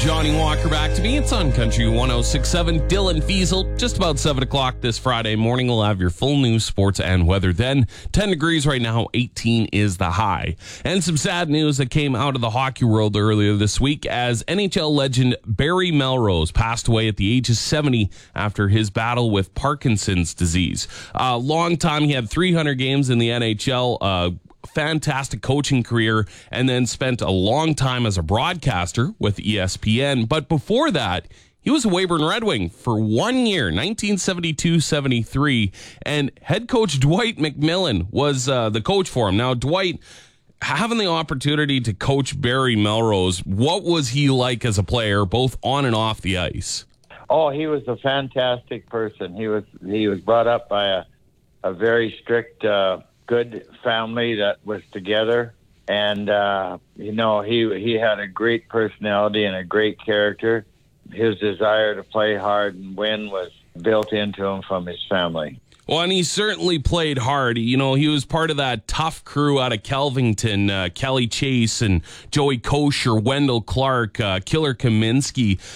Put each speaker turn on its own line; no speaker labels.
Johnny Walker back to me. It's on Country 106.7. Dylan Fiesel, just about 7 o'clock this Friday morning. We'll have your full news, sports, and weather then. 10 degrees right now, 18 is the high. And some sad news that came out of the hockey world earlier this week as NHL legend Barry Melrose passed away at the age of 70 after his battle with Parkinson's disease. A long time, he had 300 games in the NHL, fantastic coaching career, and then spent a long time as a broadcaster with ESPN. But before that, he was a Weyburn Red Wing for 1 year, 1972-73, and head coach Dwight McMillan was the coach for him. Now, Dwight, having the opportunity to coach Barry Melrose, what was he like as a player, both on and off the ice?
Oh, he was a fantastic person. He was brought up by a very strict good family that was together, and he had a great personality and a great character. His desire to play hard and win was built into him from his family.
Well, and he certainly played hard. You know, he was part of that tough crew out of Kelvington, Kelly Chase and Joey Kosher, Wendell Clark, Killer Kaminsky.